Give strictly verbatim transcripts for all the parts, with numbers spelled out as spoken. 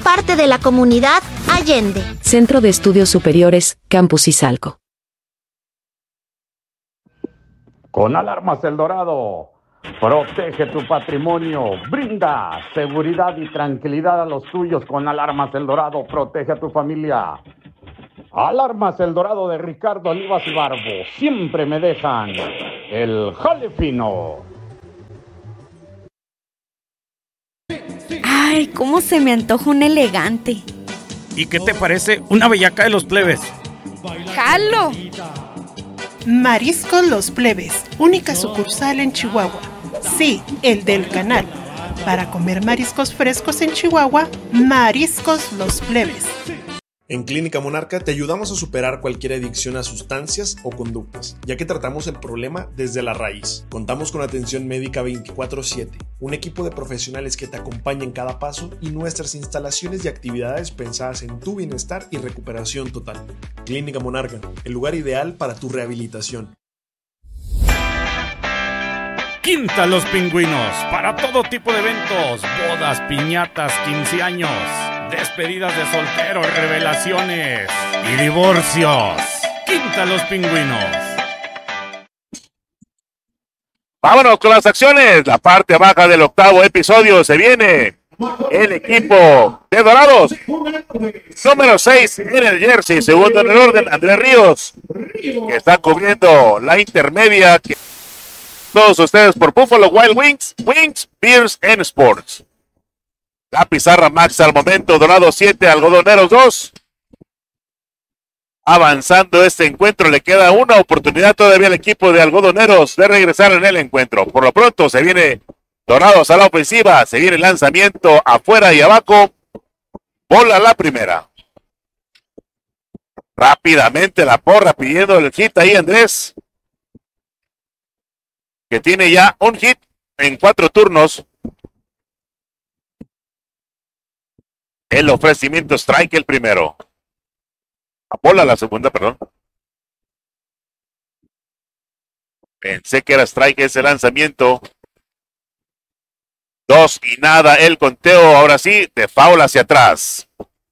parte de la comunidad Allende. Centro de Estudios Superiores, Campus Izalco. Con Alarmas El Dorado, protege tu patrimonio, brinda seguridad y tranquilidad a los tuyos. Con Alarmas El Dorado, protege a tu familia. Alarmas El Dorado de Ricardo Olivas y Barbo, siempre me dejan el jale fino. Ay, cómo se me antoja un elegante. ¿Y qué te parece una bellaca de los plebes? ¡Jalo! Mariscos Los Plebes, única sucursal en Chihuahua. Sí, el del canal. Para comer mariscos frescos en Chihuahua, Mariscos Los Plebes. En Clínica Monarca te ayudamos a superar cualquier adicción a sustancias o conductas, ya que tratamos el problema desde la raíz. Contamos con atención médica veinticuatro siete, un equipo de profesionales que te acompaña en cada paso y nuestras instalaciones y actividades pensadas en tu bienestar y recuperación total. Clínica Monarca, el lugar ideal para tu rehabilitación. Quinta Los Pingüinos, para todo tipo de eventos, bodas, piñatas, quince años, despedidas de solteros, revelaciones y divorcios. Quinta Los Pingüinos. Vámonos con las acciones. La parte baja del octavo episodio se viene el equipo de Dorados. Número seis en el jersey, segundo en el orden, Andrés Ríos, que está cubriendo la intermedia. Que todos ustedes por Buffalo Wild Wings, Wings, Beers and Sports. La pizarra Max al momento, Dorados siete, Algodoneros dos. Avanzando este encuentro, le queda una oportunidad todavía al equipo de Algodoneros de regresar en el encuentro. Por lo pronto se viene Dorados a la ofensiva, se viene el lanzamiento afuera y abajo. Bola la primera. Rápidamente la porra pidiendo el hit ahí Andrés, que tiene ya un hit en cuatro turnos. El ofrecimiento strike el primero. A bola la segunda, perdón. Pensé que era strike ese lanzamiento. Dos y nada el conteo. Ahora sí, de foul hacia atrás.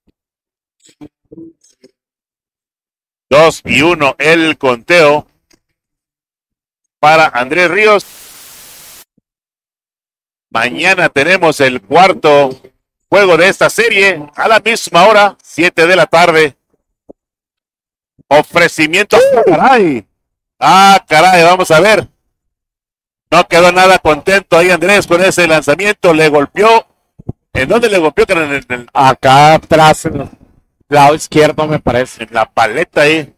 Dos y uno el conteo para Andrés Ríos. Mañana tenemos el cuarto juego de esta serie a la misma hora, siete de la tarde. Ofrecimiento. ¡Ah, caray! Ah, caray, vamos a ver. No quedó nada contento ahí Andrés con ese lanzamiento. Le golpeó. ¿En dónde le golpeó? En el, en el... Acá atrás, en el lado izquierdo me parece. En la paleta ahí.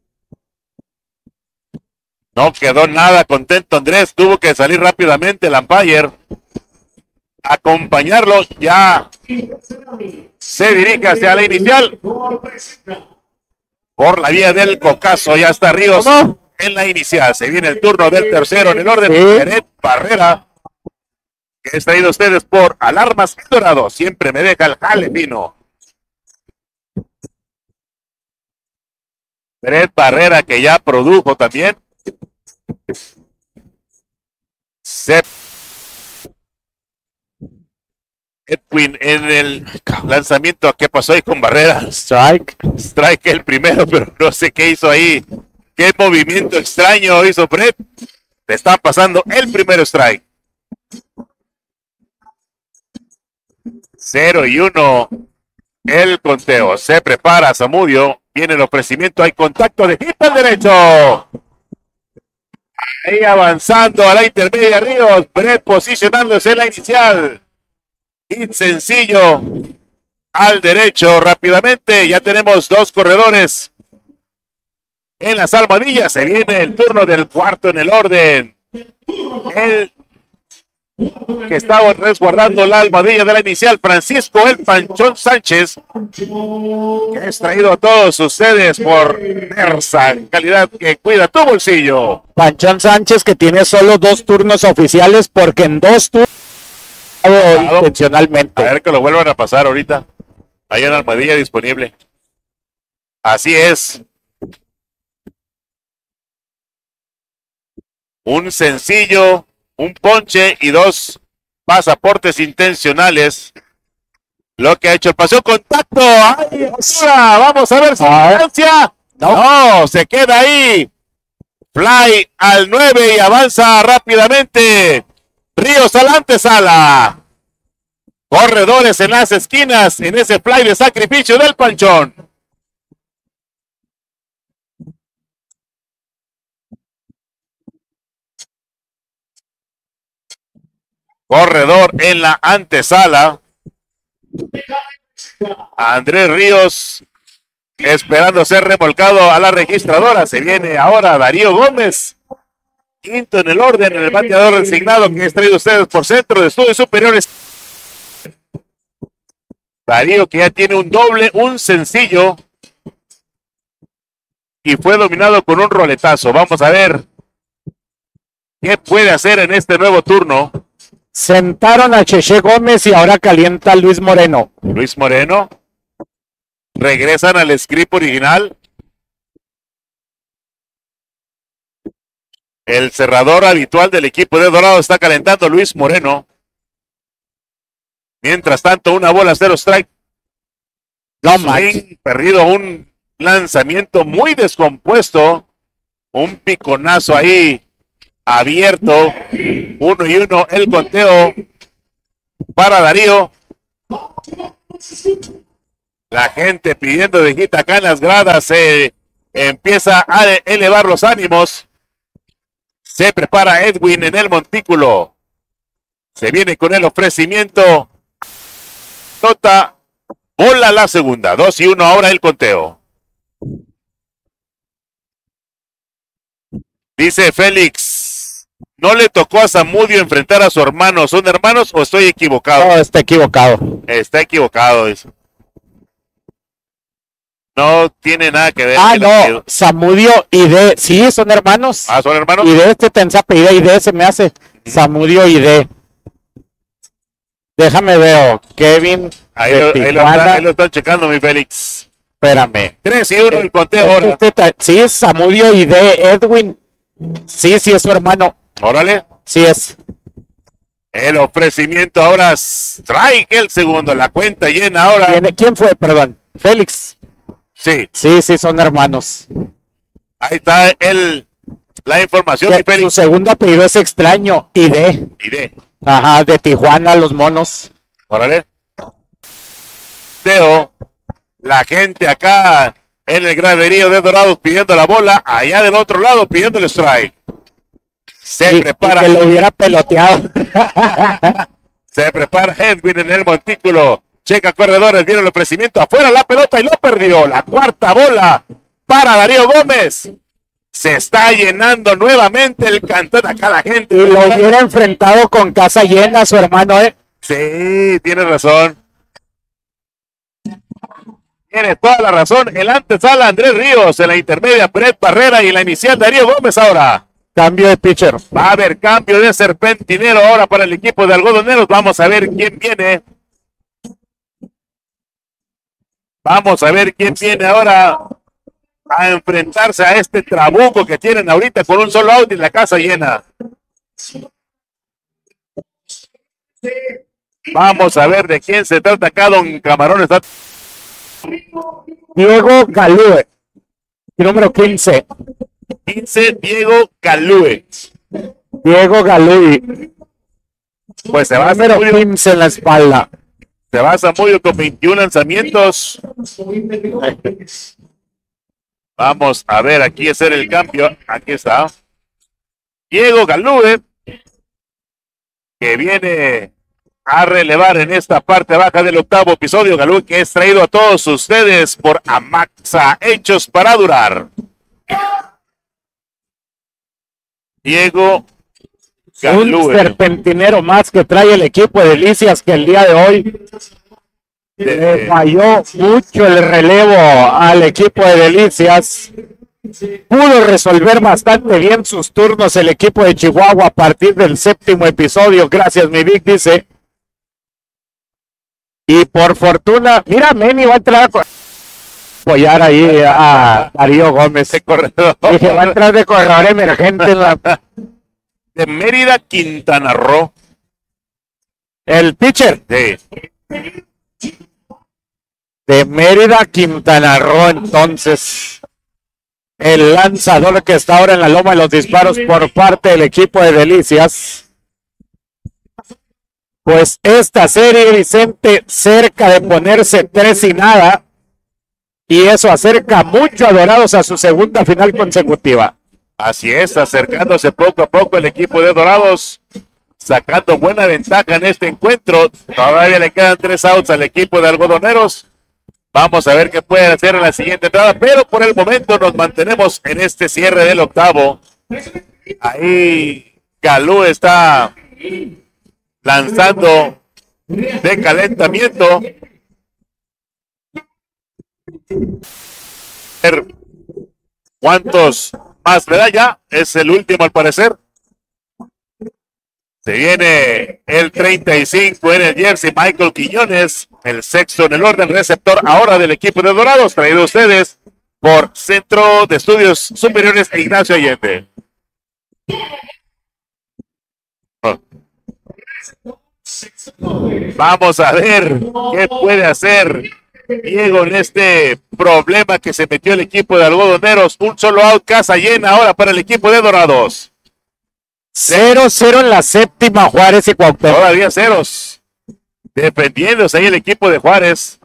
No quedó nada contento Andrés. Tuvo que salir rápidamente el umpire. Acompañarlo. Ya se dirige hacia la inicial. Por la vía del cocazo. Ya está Ríos en la inicial. Se viene el turno del tercero en el orden. Peret Barrera, que es traído a ustedes por Alarmas El Dorado. Siempre me deja el jale fino. Peret Barrera, que ya produjo también. Se... Edwin en el lanzamiento. ¿Qué pasó ahí con Barrera? Strike. Strike el primero, pero no sé qué hizo ahí. Qué movimiento extraño hizo Brett. Le está pasando el primer strike. Cero y uno el conteo. Se prepara Zamudio. Viene el ofrecimiento. Hay contacto de hit al derecho. Ahí avanzando a la intermedia Ríos. Brett posicionándose en la inicial. Hit sencillo al derecho rápidamente. Ya tenemos dos corredores en las almohadillas. Se viene el turno del cuarto en el orden. El que estaba resguardando la almohadilla de la inicial, Francisco El Panchón Sánchez, que es traído a todos ustedes por Versa, calidad que cuida tu bolsillo. Panchón Sánchez, que tiene solo dos turnos oficiales porque en dos turnos intencionalmente. A ver que lo vuelvan a pasar ahorita. Hay una almohadilla disponible. Así es. Un sencillo, un ponche y dos pasaportes intencionales Lo que ha hecho el paseo, contacto. ¡Ay, altura! Vamos a ver si A ver. distancia. No. No, se queda ahí. Fly al nueve y avanza rápidamente. Ríos al antesala. Corredores en las esquinas en ese fly de sacrificio del Panchón. Corredor en la antesala. Andrés Ríos esperando ser remolcado a la registradora. Se viene ahora Darío Gómez. Quinto en el orden, en el bateador designado que es traído ustedes por Centro de Estudios Superiores. Darío que ya tiene un doble, un sencillo. Y fue dominado con un roletazo. Vamos a ver qué puede hacer en este nuevo turno. Sentaron a Cheche Gómez y ahora calienta a Luis Moreno. Luis Moreno. Regresan al script original. El cerrador habitual del equipo de Dorado está calentando Luis Moreno. Mientras tanto, una bola, cero strike. No Swing, perdido un lanzamiento muy descompuesto. Un piconazo ahí abierto. Uno y uno el conteo para Darío. La gente pidiendo de hijita acá en las gradas. Se empieza a elevar los ánimos. Se prepara Edwin en el montículo. Se viene con el ofrecimiento. Nota. Bola la segunda. Dos y uno ahora el conteo. Dice Félix. ¿No le tocó a Zamudio enfrentar a su hermano? ¿Son hermanos o estoy equivocado? No, está equivocado. Está equivocado. Eso. No tiene nada que ver. Ah, el no. apellido. Zamudio y D. Sí, son hermanos. Ah, son hermanos. Y de este tensape y D y D se me hace. Zamudio y D. Déjame veo. Kevin. Ahí de lo, ahí, lo Tijuana. están, ahí lo están checando, mi Félix. Espérame. Tres y uno el conteo ahora. Este ta- sí, es Zamudio y D. Edwin. Sí, sí, es su hermano. Órale. Sí es. El ofrecimiento ahora. Strike el segundo. La cuenta llena ahora. ¿Quién, quién fue? Perdón. Félix. Sí. Sí, sí, son hermanos. Ahí está el, la información, mi Que su Félix. segundo apellido es extraño. Y D. Y de. Ajá, de Tijuana, los monos. Órale. Teo. La gente acá en el graderío de Dorados pidiendo la bola. Allá del otro lado pidiendo el strike. Se Y, prepara. y que lo hubiera peloteado. Se prepara Edwin en el montículo. Checa corredores, viene el ofrecimiento afuera la pelota y lo perdió. La cuarta bola para Darío Gómez. Se está llenando nuevamente el cantón acá la gente. Y lo hubiera enfrentado con casa llena su hermano, ¿eh? Sí, tienes razón. Tiene toda la razón. El antesala Andrés Ríos, en la intermedia Brett Barrera y en la inicial Darío Gómez ahora. Cambio de pitcher. Va a haber cambio de serpentinero ahora para el equipo de algodoneros. Vamos a ver quién viene. Vamos a ver quién viene ahora a enfrentarse a este trabuco que tienen ahorita con un solo out y la casa llena. Vamos a ver de quién se trata acá, don Camarón. Está... Diego Galúe. Y número quince. quince, Diego Calúe. Diego Galúe. Pues se va a Número Zamudio, quince en la espalda. se va a Zamudio con veintiún lanzamientos. Vamos a ver, aquí hacer el cambio. Aquí está. Diego Galúe, que viene a relevar en esta parte baja del octavo episodio. Galúe, que es traído a todos ustedes por Amaxa, hechos para durar. Diego Un Galúe. serpentinero más que trae el equipo de Delicias, que el día de hoy le falló mucho el relevo al equipo de Delicias. Pudo resolver bastante bien sus turnos el equipo de Chihuahua a partir del séptimo episodio. Gracias, mi Vic, dice. Y por fortuna, mira, Meni va a entrar a co- apoyar ahí a Darío Gómez. De corredor. Dije, va a entrar de corredor emergente en la- De Mérida, Quintana Roo. el pitcher. Sí. de Mérida, Quintana Roo. Entonces, el lanzador que está ahora en la loma de los disparos por parte del equipo de Delicias. Pues esta serie, Vicente, cerca de ponerse tres y nada, y eso acerca mucho a Dorados a su segunda final consecutiva. Así es, acercándose poco a poco el equipo de Dorados, sacando buena ventaja en este encuentro. Todavía le quedan tres outs al equipo de Algodoneros. Vamos a ver qué pueden hacer en la siguiente entrada, pero por el momento nos mantenemos en este cierre del octavo. Ahí Calú está lanzando de calentamiento. ¿Cuántos más le da ya? Es el último al parecer. Se viene el treinta y cinco en el jersey, Michael Quiñones, el sexto en el orden, receptor ahora del equipo de Dorados, traído a ustedes por Centro de Estudios Superiores e Ignacio Allende. Oh. Vamos a ver qué puede hacer Diego en este problema que se metió el equipo de Algodoneros. Un solo out, casa llena ahora para el equipo de Dorados. cero cero en la séptima, Juárez y Cuauhtémoc. Todavía ceros. Defendiéndose ahí el equipo de Juárez.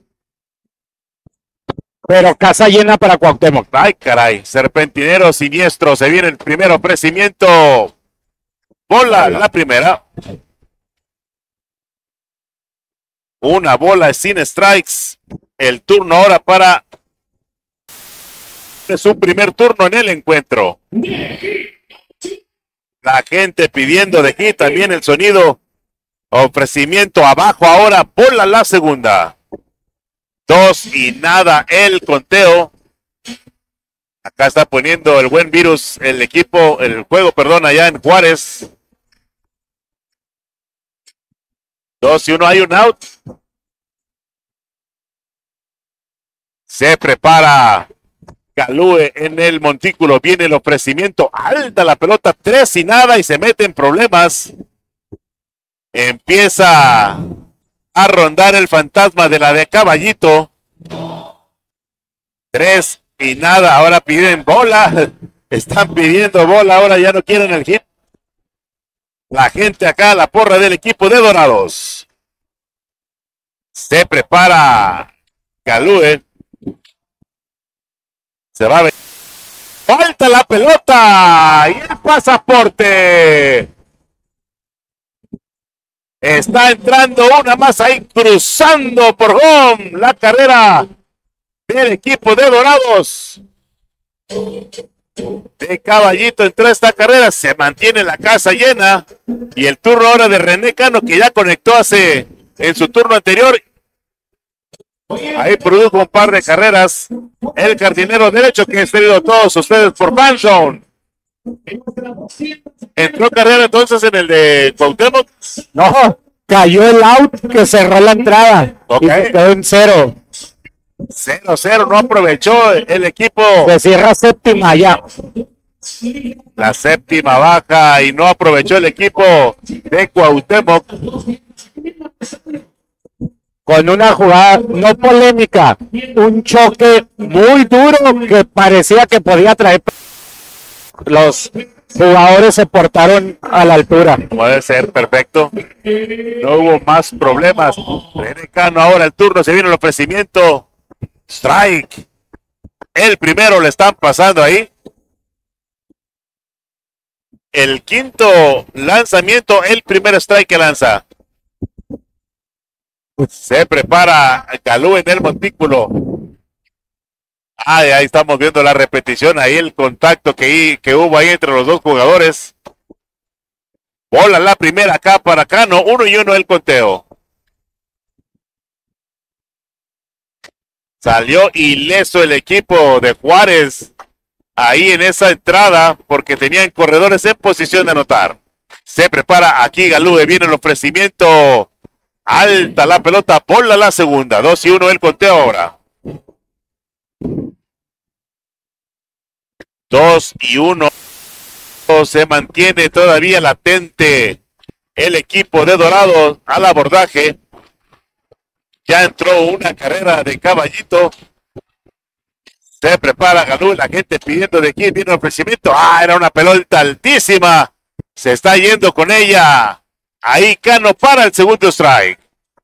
Pero casa llena para Cuauhtémoc. Ay, caray. Serpentinero siniestro. Se viene el primer ofrecimiento. Bola, la primera. Una bola sin strikes. El turno ahora para... Es su primer turno en el encuentro. La gente pidiendo de aquí también el sonido. Ofrecimiento abajo ahora. Bola la segunda. Dos y nada el conteo. Acá está poniendo el buen virus el equipo, el juego, perdón, allá en Juárez. Dos y uno, hay un out. Se prepara Calú en el montículo. Viene el ofrecimiento. Alta la pelota. Tres y nada y se mete en problemas. Empieza a rondar el fantasma de la de Caballito. Tres y nada. Ahora piden bola. Están pidiendo bola. Ahora ya no quieren el hit. La gente acá, la porra del equipo de Dorados. Se prepara Calú. Se va a ver. Falta la pelota. Y el pasaporte. Está entrando una más ahí, cruzando por home la carrera del equipo de Dorados. De Caballito entró esta carrera, se mantiene la casa llena. Y el turno ahora de René Cano, que ya conectó hace en su turno anterior. Ahí produjo un par de carreras. El jardinero derecho que es tenido todos ustedes por Fanzone. ¿Entró carrera entonces en el de Cuauhtémoc? No, cayó el out que cerró la entrada. Okay. Y se quedó en cero. Cero, cero, no aprovechó el equipo. Se cierra séptima ya. La séptima baja y no aprovechó el equipo de Cuauhtémoc. Con una jugada no polémica, un choque muy duro que parecía que podía traer. Los jugadores se portaron a la altura. Puede ser, perfecto. No hubo más problemas. René Cano ahora el turno, se viene el ofrecimiento. Strike. El primero le están pasando ahí. El quinto lanzamiento, el primer strike que lanza. Se prepara Calú en el montículo. Ah, ahí estamos viendo la repetición, ahí el contacto que, que hubo ahí entre los dos jugadores. Bola la primera acá para Cano, uno y uno el conteo. Salió ileso el equipo de Juárez ahí en esa entrada porque tenían corredores en posición de anotar. Se prepara aquí Galú, viene el ofrecimiento. Alta la pelota, bola la segunda, dos y uno el conteo ahora. Dos y uno. Se mantiene todavía latente el equipo de Dorados al abordaje. Ya entró una carrera de caballito. Se prepara Galú, la gente pidiendo de quién viene el ofrecimiento. Ah, era una pelota altísima. Se está yendo con ella. Ahí Cano para el segundo strike.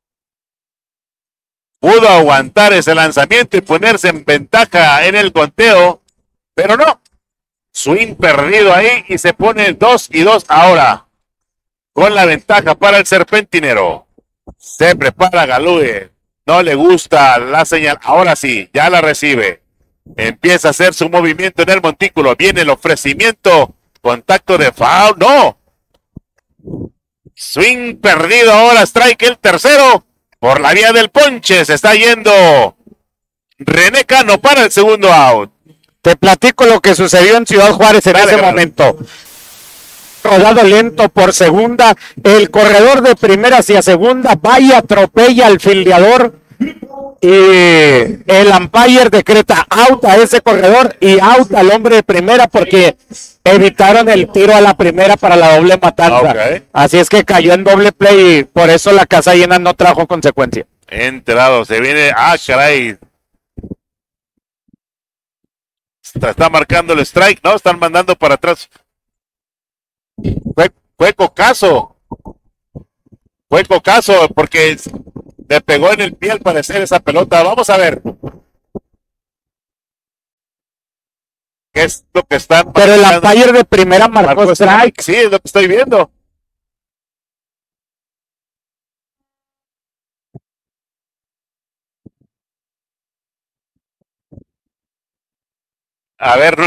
Pudo aguantar ese lanzamiento y ponerse en ventaja en el conteo, pero no. Swing perdido ahí y se pone dos y dos ahora. Con la ventaja para el serpentinero. Se prepara Galúe. No le gusta la señal. Ahora sí, ya la recibe. Empieza a hacer su movimiento en el montículo. Viene el ofrecimiento. Contacto de foul. No. Swing perdido ahora. Strike el tercero. Por la vía del ponche. Se está yendo René Cano para el segundo out. Te platico lo que sucedió en Ciudad Juárez en Dale, ese Carlos. momento. Rodado lento por segunda. El corredor de primera hacia segunda. Va y atropella al fildeador. Y el umpire decreta out a ese corredor y out al hombre de primera porque evitaron el tiro a la primera para la doble matanza. Okay. Así es que cayó en doble play y por eso la casa llena no trajo consecuencia. Enterado, se viene. Ah, caray. Está, está marcando el strike. No, están mandando para atrás. Fue, fue cocazo. Fue cocazo porque le pegó en el pie al parecer esa pelota. Vamos a ver. ¿Qué es lo que están Pero el marcando? umpire de primera marcó Marcó strike. Sí, es lo que estoy viendo. A ver,